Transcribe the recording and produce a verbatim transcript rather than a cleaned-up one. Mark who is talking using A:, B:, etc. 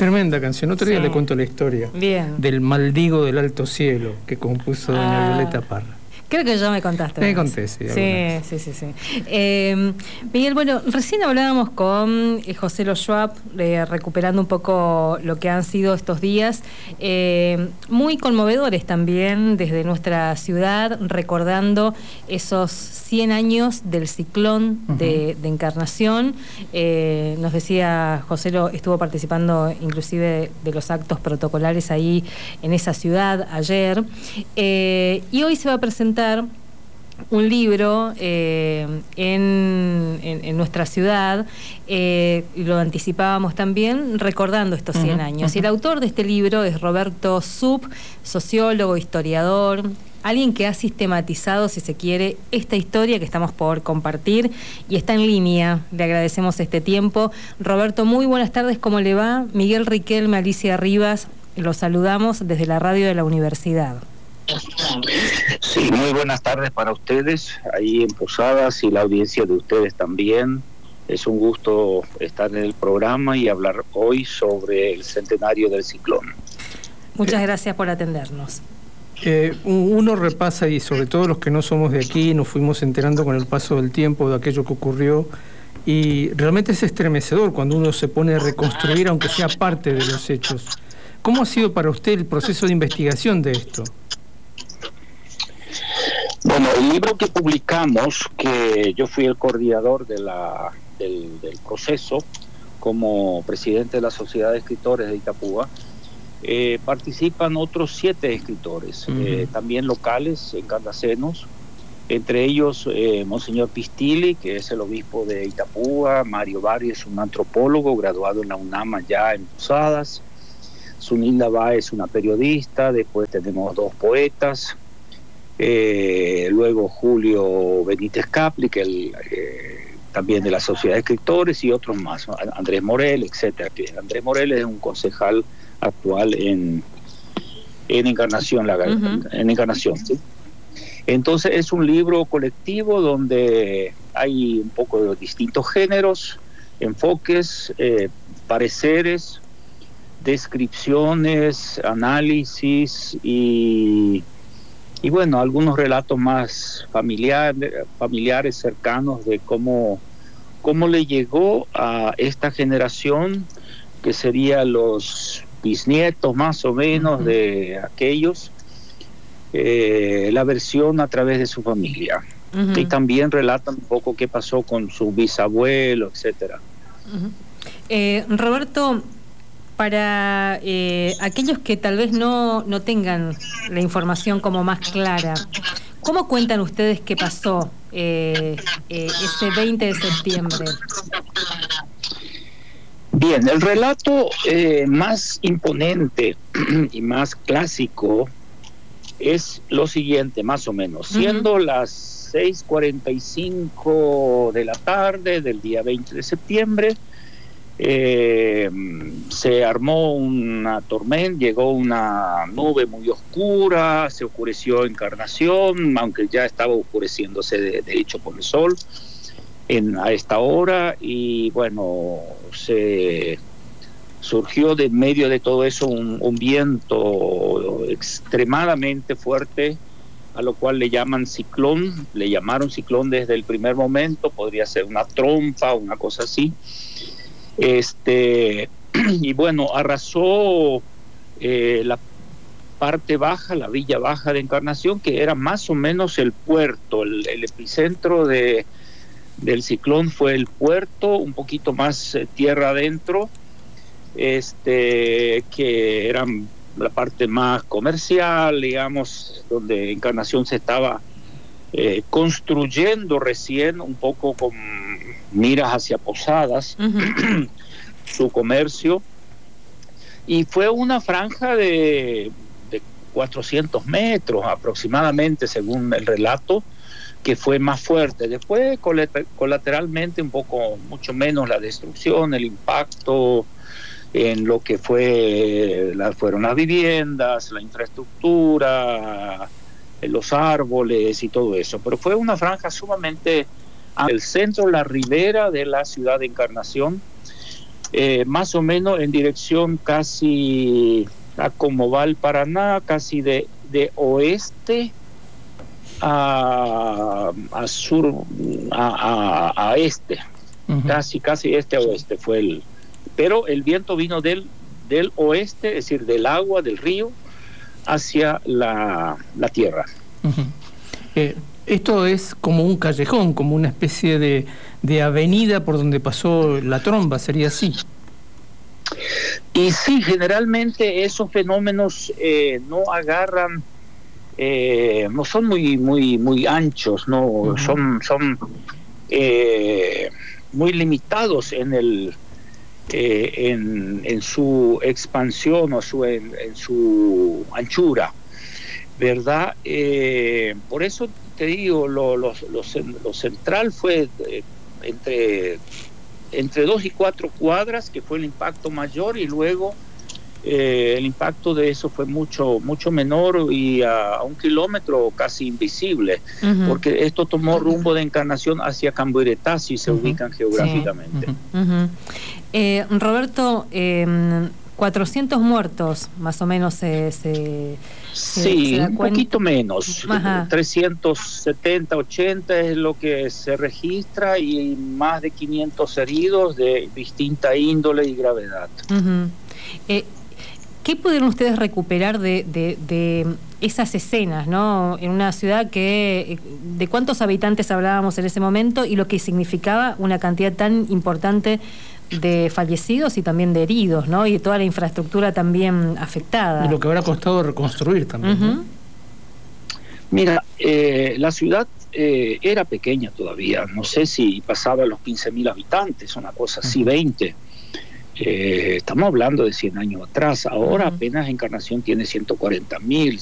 A: Tremenda canción. Otro día
B: Sí.
A: le cuento la historia.
B: Bien.
A: Del Maldigo del Alto Cielo que compuso doña
B: Ah.
A: Violeta Parra.
B: Creo que ya me contaste.
A: Me
B: ¿verdad?
A: conté, sí.
B: Sí, sí, sí, sí. Eh, Miguel, bueno, recién hablábamos con eh, José Lo Schwab, eh, recuperando un poco lo que han sido estos días, eh, muy conmovedores también desde nuestra ciudad, recordando esos cien años del ciclón uh-huh. de, de Encarnación. Eh, nos decía, José Lo estuvo participando inclusive de, de los actos protocolares ahí en esa ciudad ayer, eh, y hoy se va a presentar un libro eh, en, en, en nuestra ciudad, eh, y lo anticipábamos también, recordando estos cien uh-huh, años. Uh-huh. Y el autor de este libro es Roberto Sup, sociólogo, historiador, alguien que ha sistematizado, si se quiere, esta historia que estamos por compartir y está en línea. Le agradecemos este tiempo. Roberto, muy buenas tardes, ¿cómo le va? Miguel Riquelme, Alicia Rivas, los saludamos desde la radio de la universidad.
C: Sí, muy buenas tardes para ustedes ahí en Posadas y la audiencia de ustedes también. Es un gusto estar en el programa y hablar hoy sobre el centenario del ciclón.
B: Muchas gracias por atendernos.
A: Eh, uno repasa, y sobre todo los que no somos de aquí, nos fuimos enterando con el paso del tiempo de aquello que ocurrió, y realmente es estremecedor cuando uno se pone a reconstruir, aunque sea parte de los hechos. ¿Cómo ha sido para usted el proceso de investigación de esto?
C: Bueno, el libro que publicamos, que yo fui el coordinador de la, del, del proceso como presidente de la Sociedad de Escritores de Itapúa, eh, participan otros siete escritores, uh-huh. eh, también locales, encarnacenos, entre ellos eh, Monseñor Pistili, que es el obispo de Itapúa, Mario Barrio es un antropólogo graduado en la UNAM ya en Posadas, Zunilda Báez es una periodista, después tenemos dos poetas, Eh, luego Julio Benítez Capli, que el, eh, también de la Sociedad de Escritores, y otros más, Andrés Morel, etcétera. Que Andrés Morel es un concejal actual en, en Encarnación, la, uh-huh. en Encarnación, ¿sí? Entonces es un libro colectivo donde hay un poco de distintos géneros, enfoques, eh, pareceres, descripciones, análisis y Y bueno, algunos relatos más familiar, familiares, cercanos de cómo, cómo le llegó a esta generación, que serían los bisnietos más o menos uh-huh. de aquellos, eh, la versión a través de su familia. Uh-huh. Y también relatan un poco qué pasó con su bisabuelo, etcétera.
B: Uh-huh. Eh, Roberto, para eh, aquellos que tal vez no, no tengan la información como más clara, ¿cómo cuentan ustedes qué pasó eh, eh, ese veinte de septiembre?
C: Bien, el relato eh, más imponente y más clásico es lo siguiente, más o menos. Uh-huh. Siendo las seis cuarenta y cinco de la tarde del día veinte de septiembre, Eh, se armó una tormenta, llegó una nube muy oscura, se oscureció Encarnación, aunque ya estaba oscureciéndose de, de hecho por el sol en, a esta hora, y bueno, se surgió de en medio de todo eso un, un viento extremadamente fuerte, a lo cual le llaman ciclón, le llamaron ciclón desde el primer momento, podría ser una trompa, una cosa así. Este, y bueno, arrasó eh, la parte baja, la villa baja de Encarnación, que era más o menos el puerto, el, el epicentro de, del ciclón fue el puerto, un poquito más eh, tierra adentro, este, que era la parte más comercial, digamos, donde Encarnación se estaba eh, construyendo recién, un poco con miras hacia Posadas, uh-huh. su comercio, y fue una franja de, de cuatrocientos metros aproximadamente, según el relato, que fue más fuerte. Después colateralmente un poco, mucho menos la destrucción, el impacto en lo que fue la, fueron las viviendas, la infraestructura, los árboles y todo eso, pero fue una franja sumamente al centro, la ribera de la ciudad de Encarnación, eh, más o menos en dirección casi a como va el Paraná, casi de, de oeste a, a sur, a, a, a este, uh-huh. casi, casi este a oeste fue el, pero el viento vino del, del oeste, es decir, del agua, del río, hacia la, la tierra.
A: Uh-huh. Eh, esto es como un callejón, como una especie de, de avenida por donde pasó la tromba, ¿sería así?
C: Y sí, generalmente esos fenómenos eh, no agarran, eh, no son muy muy muy anchos, no uh-huh. son son eh, muy limitados en el eh, en, en su expansión o su en, en su anchura, ¿verdad? Eh, por eso te digo, lo, lo, lo, lo central fue eh, entre entre dos y cuatro cuadras, que fue el impacto mayor, y luego eh, el impacto de eso fue mucho mucho menor y a, a un kilómetro casi invisible, uh-huh. porque esto tomó rumbo de Encarnación hacia Cambuiretá, si se uh-huh. ubican geográficamente.
B: Sí. Uh-huh. Uh-huh. Eh, Roberto, eh, cuatrocientos muertos, más o menos se... se
C: sí, se un poquito menos, ajá. trescientos setenta, ochenta es lo que se registra, y más de quinientos heridos de distinta índole y gravedad.
B: Uh-huh. eh, ¿Qué pudieron ustedes recuperar de, de, de esas escenas, ¿no? En una ciudad que, de cuántos habitantes hablábamos en ese momento y lo que significaba una cantidad tan importante de fallecidos y también de heridos, ¿no? Y toda la infraestructura también afectada.
A: Y lo que habrá costado reconstruir también, uh-huh. ¿no?
C: Mira, eh, la ciudad eh, era pequeña todavía, no sé si pasaba los quince mil habitantes, una cosa así, uh-huh. veinte. Eh, estamos hablando de cien años atrás, ahora uh-huh. apenas Encarnación tiene ciento cuarenta mil,